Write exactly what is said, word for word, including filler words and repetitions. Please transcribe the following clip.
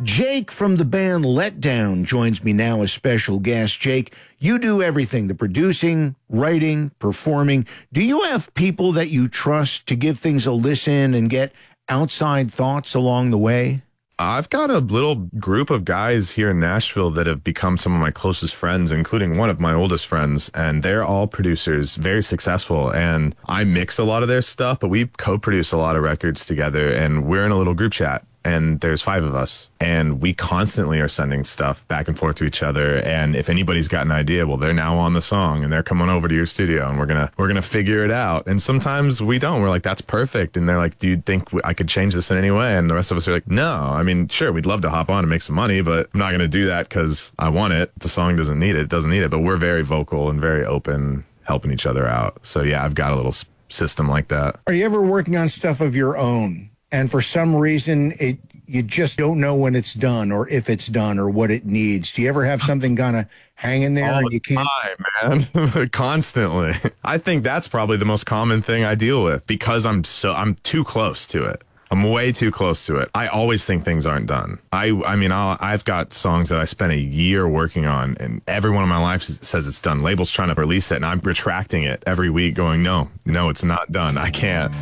Jake from the band Letdown joins me now as special guest. Jake, you do everything, the producing, writing, performing. Do you have people that you trust to give things a listen and get outside thoughts along the way? I've got a little group of guys here in Nashville that have become some of my closest friends, including one of my oldest friends, and they're all producers, very successful, and I mix a lot of their stuff, but we co-produce a lot of records together, and we're in a little group chat. And there's five of us, and we constantly are sending stuff back and forth to each other. And if anybody's got an idea, well, they're now on the song, and they're coming over to your studio, and we're gonna we're gonna figure it out. And sometimes we don't. We're like, that's perfect. And they're like, do you think I could change this in any way? And the rest of us are like, no. I mean, sure, we'd love to hop on and make some money, but I'm not gonna do that because I want it. The song doesn't need it. It doesn't need it. But we're very vocal and very open, helping each other out. So yeah, I've got a little system like that. Are you ever working on stuff of your own, and for some reason it you just don't know when it's done or if it's done or what it needs? Do you ever have something kind of hanging there All and the you can't? time, man. Constantly. I think that's probably the most common thing I deal with because I'm so I'm too close to it. I'm way too close to it. I always think things aren't done. I I mean, I'll, I've got songs that I spent a year working on, and everyone in my life says it's done. Label's trying to release it, and I'm retracting it every week, going, no, no, it's not done. I can't.